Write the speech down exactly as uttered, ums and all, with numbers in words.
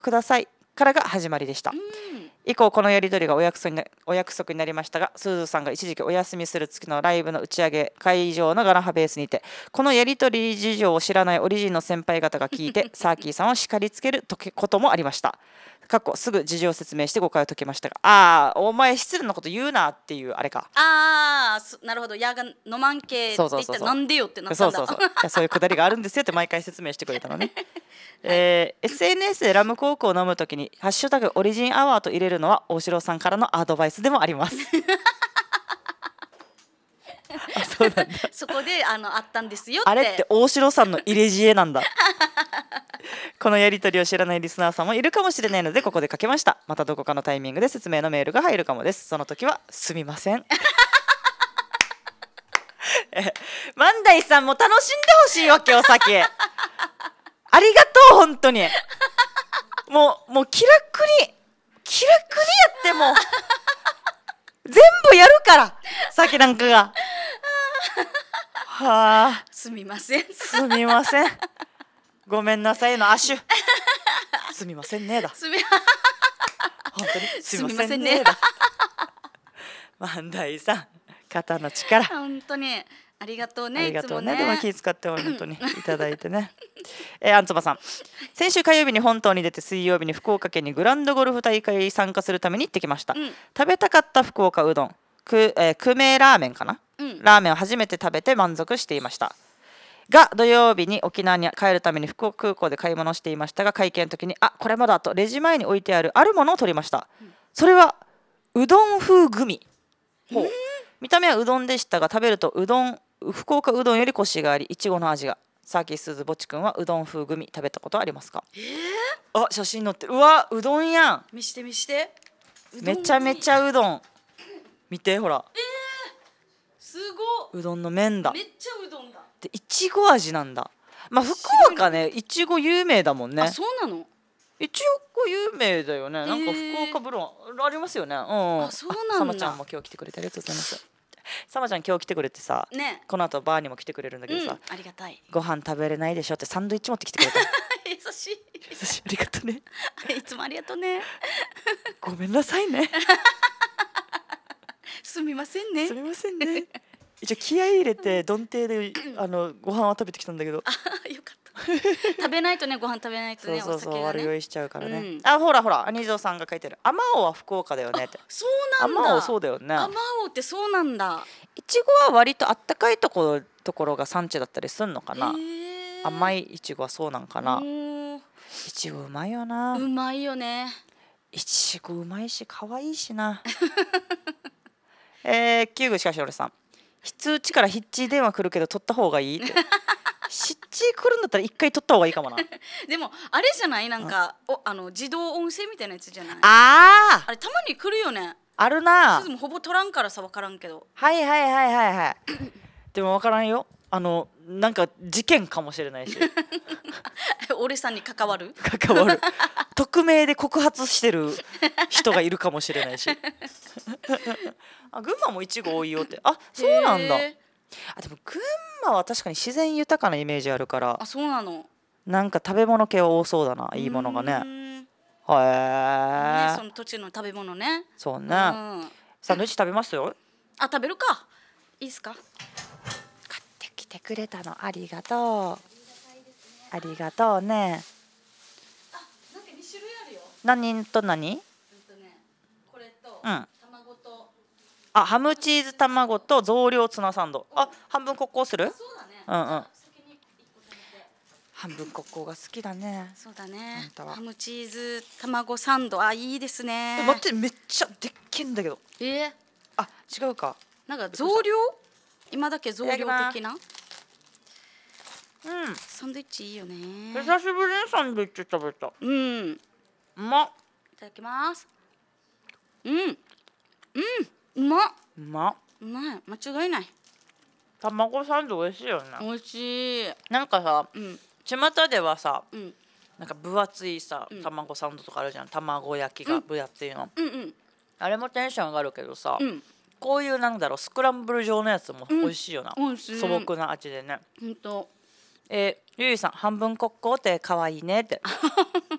くださいからが始まりでした。以降このやり取りがお約束になお約束になりましたが、すずさんが一時期お休みする月のライブの打ち上げ会場のガラハベースにて、このやり取り事情を知らないオリジンの先輩方が聞いてサーキーさんを叱りつけることもありました。過去すぐ事情を説明して誤解を解きましたが、ああお前失礼なこと言うなっていうあれか。 ああなるほど、やが飲まんけって言ったらなんでよってなったんだ。 そうそうそういやそういうくだりがあるんですよって毎回説明してくれたのね。えー、エスエヌエス でラムコークを飲むときにハッシュタグオリジンアワーと入れるのは大城さんからのアドバイスでもあります。あそうなんだそこであのあったんですよって。 あれって大城さんの入れ知恵なんだ。このやり取りを知らないリスナーさんもいるかもしれないのでここでかけました。またどこかのタイミングで説明のメールが入るかもです。その時はすみません。万代さんも楽しんでほしいわけお酒。ありがとう本当に。もうもう気楽に気楽にやっても全部やるから酒なんかが。はあすみませんすみませんごめんなさいのアシュすみませんねだすみ本当にすみませんねだ。万代さん肩の力本当にありがとうね。 ありがとうね。 いつもねでも気遣って本当にいただいてね。えー、あんつばさん、先週火曜日に本島に出て水曜日に福岡県にグランドゴルフ大会に参加するために行ってきました。うん、食べたかった福岡うどん、く、えー、久米ラーメンかな、うん、ラーメンを初めて食べて満足していましたが、土曜日に沖縄に帰るために福岡空港で買い物をしていましたが、会計の時にあこれまだとレジ前に置いてあるあるものを取りました。うん、それはうどん風グミ。ほう、見た目はうどんでしたが食べるとうどん福岡うどんよりコシがありいちごの味が。サーキースズぼちくんはうどん風グミ食べたことありますか？ えー、あ写真載ってる。うわうどんやん。 見して見してめちゃめちゃうどん見てほら。 えー、すごうどんの麺だ。 めっちゃうどんだ。 でいちご味なんだ。まあ福岡ねいちご有名だもんね。 あそうなの。 いちご有名だよね。なんか福岡ブロンありますよね。うん。 あそうなんだ。 さまちゃんも今日来てくれてありがとうございます。さまちゃん今日来てくれてさ、ね、この後バーにも来てくれるんだけどさ、 うん、ありがたい。 ご飯食べれないでしょってサンドイッチ持ってきてくれた。 優しい優しいありがとうね。 いつもありがとうね。 ごめんなさいね。 すみませんね。 すみませんね。一応気合い入れて丼亭であのご飯は食べてきたんだけど。 あよかった。食べないとねご飯食べないとね。 そうそうそう、 お酒がね、 悪酔いしちゃうからね。うん、あほらほら兄蔵さんが書いてる。あまおうは福岡だよねって。 そうなんだ。 あまおうそうだよね。 あまおうってそうなんだ。 いちごは割とあったかいところところが産地だったりすんのかな。甘いいちごはそうなんかな。いちごうまいよな。 うまいよね。 いちごうまいし可愛いしな。えー、キューグしかしおれさん、非通知からヒッチ電話来るけど取った方がいいって。ヒッチ来るんだったら一回取った方がいいかもな。 でもあれじゃないなんかおあの自動音声みたいなやつじゃない。 あああれたまに来るよね。 あるな。 すずもほぼ取らんからさ分からんけど。 はいはいはいはいはい。でも分からんよ。あのなんか事件かもしれないし。 俺さんに関わる関わる。匿名で告発してる人がいるかもしれないし。あ群馬もいちご多いよって。あそうなんだ。あでも群馬は確かに自然豊かなイメージあるから。 あそうなの。 なんか食べ物系は多そうだな。いいものがね。へえ。 その土地の食べ物ね。 そうね。サンドイッチ食べますよ。 あ食べるか。いいですか。 買ってきてくれたのありがとう。ありがとうね。 あなんかに種類あるよ。 何と何？ これと卵と。あハムチーズ卵と増量ツナサンド。あ半分梱包する？ そうだね。 うんうん。半分梱包が好きだね。 そうだね。ハムチーズ卵サンドあいいですね。 待ってめっちゃでっけんだけど。 えー、 あ違うか。 なんか増量？今だけ増量的な。 うん。 サンドイッチいいよね。 久しぶりにサンドイッチ食べた。 うん。 うまっ。 いただきます。うん。うん。うまっ。 うまっ。 うまい間違いない。 卵サンド美味しいよね。 美味しい。 なんかさ。うん。巷ではさ、うん、なんか分厚いさ、うん、卵サンドとかあるじゃん。卵焼きが分厚いの、うんうんうん、あれもテンション上がるけどさ、うん、こういうなんだろうスクランブル状のやつも美味しいよな、うん、素朴な味でね。ほんと。えー、ゆいさん半分梱包って可愛いねって。